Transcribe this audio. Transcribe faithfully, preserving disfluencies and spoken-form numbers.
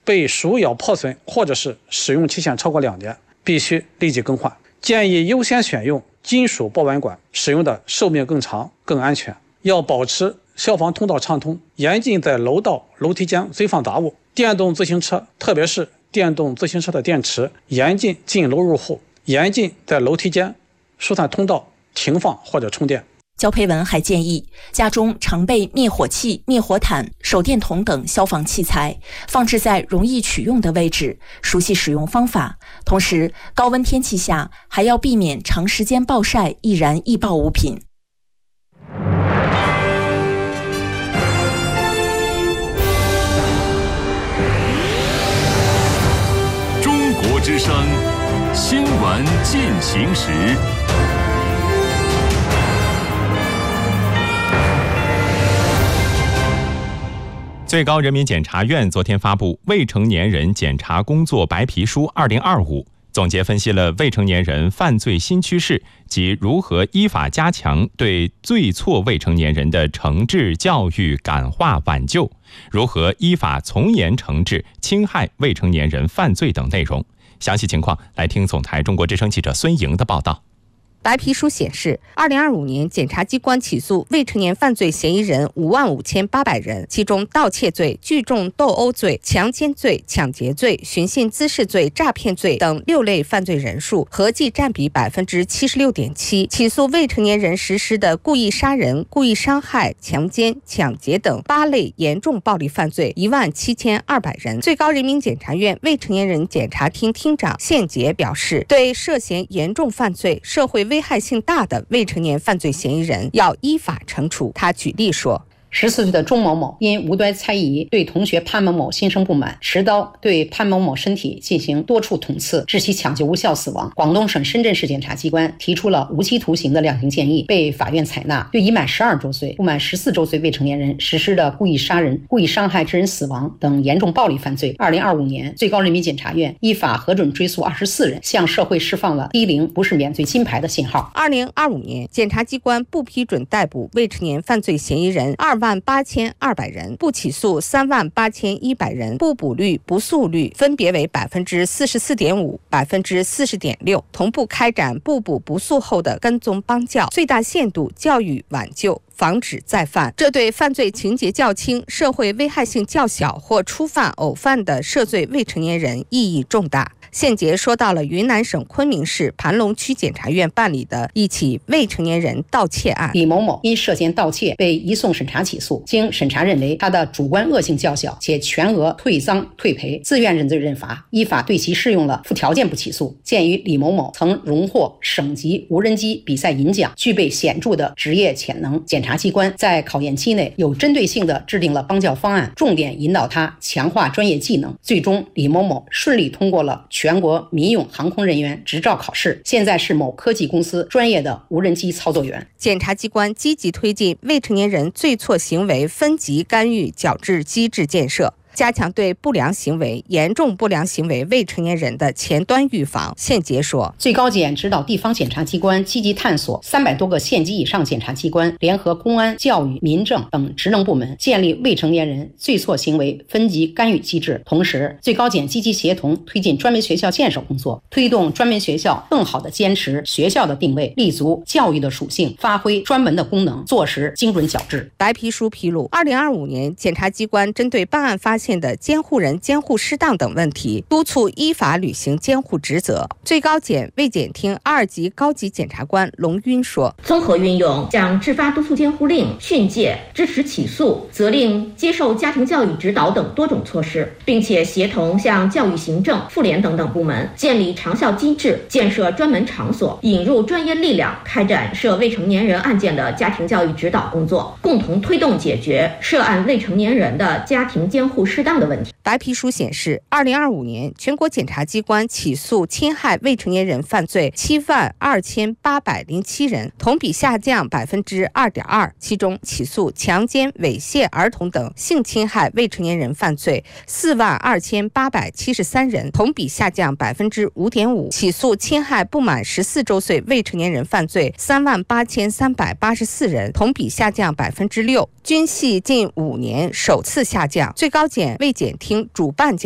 被鼠咬破损或者是使用期限超过两年，必须立即更换。建议优先选用金属保温管，使用的寿命更长、更安全。要保持消防通道畅通，严禁在楼道、楼梯间堆放杂物。电动自行车，特别是电动自行车的电池，严禁进楼入户，严禁在楼梯间、疏散通道停放或者充电。 焦培文还建议，家中常备灭火器、灭火毯、手电筒等消防器材，放置在容易取用的位置，熟悉使用方法。同时，高温天气下还要避免长时间暴晒易燃易爆物品。 中国之声新闻进行时。最高人民检察院昨天发布《未成年人检察工作白皮书二零二五》，总结分析了未成年人犯罪新趋势及如何依法加强对罪错未成年人的惩治、教育、感化、挽救，如何依法从严惩治侵害未成年人犯罪等内容。详细情况来听总台中国之声记者孙莹的报道。 白皮书显示，二零二五年检察机关起诉未成年犯罪嫌疑人五万五千八百人，其中盗窃罪、聚众斗殴罪、强奸罪、抢劫罪、寻衅滋事罪、诈骗罪等六类犯罪人数合计占比百分之七十六点七。起诉未成年人实施的故意杀人、故意伤害、强奸、抢劫等八类严重暴力犯罪一万七千二百人。最高人民检察院未成年人检察厅厅长宪杰表示，对涉嫌严重犯罪、社会危害性大的未成年犯罪嫌疑人要依法惩处。他举例说， 十四岁的钟某某因无端猜疑对同学潘某某心生不满，持刀对潘某某身体进行多处捅刺，致其抢救无效死亡。广东省深圳市检察机关提出了无期徒刑的量刑建议，被法院采纳。对已满十二周岁、不满十四周岁未成年人实施的故意杀人、故意伤害致人死亡等严重暴力犯罪，二零二五年最高人民检察院依法核准追诉二十四人，向社会释放了低龄不是免罪金牌的信号。 二零二五年，检察机关不批准逮捕未成年犯罪嫌疑人二万八千二百人，不起诉三万八千一百人，不捕率、不诉率分别为百分之四十四点五、百分之四十点六，同步开展不捕不诉后的跟踪帮教，最大限度教育挽救，防止再犯。这对犯罪情节较轻、社会危害性较小或初犯、偶犯的涉罪未成年人意义重大。宪杰说到了云南省昆明市盘龙区检察院办理的一起未成年人盗窃案。 李某某因涉嫌盗窃被移送审查起诉，经审查认为他的主观恶性较小，且全额退赃退赔，自愿认罪认罚，依法对其适用了附条件不起诉。鉴于李某某曾荣获省级无人机比赛银奖，具备显著的职业潜能，检察机关在考验期内有针对性地制定了帮教方案，重点引导他强化专业技能。最终，李某某顺利通过了全国民用航空人员执照考试，现在是某科技公司专业的无人机操作员。 检察机关积极推进未成年人罪错行为分级干预矫治机制建设，加强对不良行为、严重不良行为未成年人的前端预防。宪杰说， 最高检指导地方检察机关积极探索三百多个县级以上检察机关联合公安、教育、民政等职能部门，建立未成年人罪错行为分级干预机制。同时，最高检积极协同推进专门学校建设工作，推动专门学校更好地坚持学校的定位，立足教育的属性，发挥专门的功能，做实精准矫治。 白皮书披露，二零二五年检察机关针对办案发现的监护人监护失当等问题，督促依法履行监护职责。最高检卫检厅二级高级检察官龙晕说， 综合运用将制发督促监护令、训诫、支持起诉、责令接受家庭教育指导等多种措施，并且协同向教育行政、妇联等等部门建立长效机制，建设专门场所，引入专业力量，开展涉未成年人案件的家庭教育指导工作，共同推动解决涉案未成年人的家庭监护失当的问题。 白皮书显示，二零二五年全国检察机关起诉侵害未成年人犯罪七万二千八百零七人，同比下降百分之二点二。其中，起诉强奸、猥亵儿童等性侵害未成年人犯罪四万二千八百七十三人，同比下降百分之五点五。起诉侵害不满十四周岁未成年人犯罪三万八千三百八十四人，同比下降百分之六，均系近五年首次下降。最高检卫检厅主办